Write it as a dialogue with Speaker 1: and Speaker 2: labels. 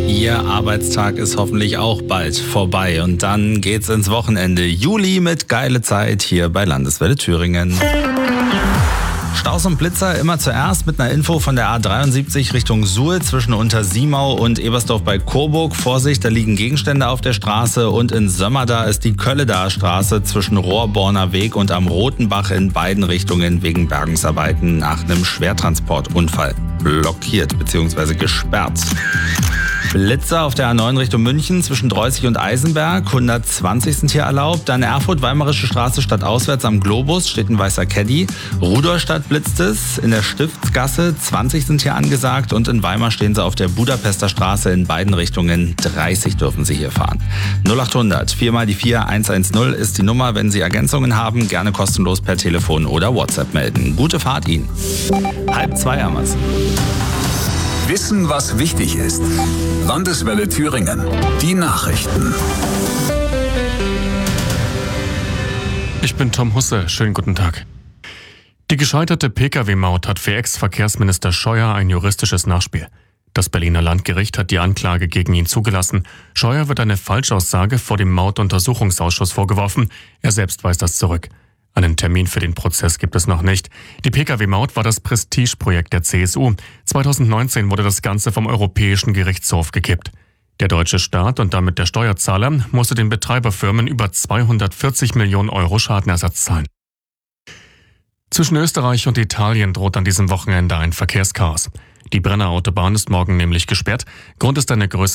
Speaker 1: Ihr Arbeitstag ist hoffentlich auch bald vorbei und dann geht's ins Wochenende. Juli mit geile Zeit hier bei Landeswelle Thüringen. Staus und Blitzer immer zuerst mit einer Info von der A73 Richtung Suhl zwischen Untersiemau und Ebersdorf bei Coburg. Vorsicht, da liegen Gegenstände auf der Straße und in Sömmerda ist die Kölledaer Straße zwischen Rohrborner Weg und am Rotenbach in beiden Richtungen wegen Bergungsarbeiten nach einem Schwertransportunfall blockiert bzw. gesperrt. Blitzer auf der A9 Richtung München zwischen Dreußig und Eisenberg, 120 sind hier erlaubt. Dann Erfurt, Weimarische Straße stadtauswärts am Globus, steht ein weißer Caddy. Rudolstadt blitzt es, in der Stiftsgasse 20 sind hier angesagt und in Weimar stehen sie auf der Budapester Straße in beiden Richtungen, 30 dürfen sie hier fahren. 0800 4 mal die 4 110 ist die Nummer, wenn Sie Ergänzungen haben, gerne kostenlos per Telefon oder WhatsApp melden. Gute Fahrt Ihnen. 1:30 haben wir's.
Speaker 2: Wissen, was wichtig ist. Landeswelle Thüringen. Die Nachrichten.
Speaker 3: Ich bin Tom Husse. Schönen guten Tag. Die gescheiterte Pkw-Maut hat für Ex-Verkehrsminister Scheuer ein juristisches Nachspiel. Das Berliner Landgericht hat die Anklage gegen ihn zugelassen. Scheuer wird eine Falschaussage vor dem Mautuntersuchungsausschuss vorgeworfen. Er selbst weist das zurück. Einen Termin für den Prozess gibt es noch nicht. Die Pkw-Maut war das Prestigeprojekt der CSU. 2019 wurde das Ganze vom Europäischen Gerichtshof gekippt. Der deutsche Staat und damit der Steuerzahler musste den Betreiberfirmen über 240 Millionen Euro Schadenersatz zahlen. Zwischen Österreich und Italien droht an diesem Wochenende ein Verkehrschaos. Die Brenner Autobahn ist morgen nämlich gesperrt. Grund ist eine größere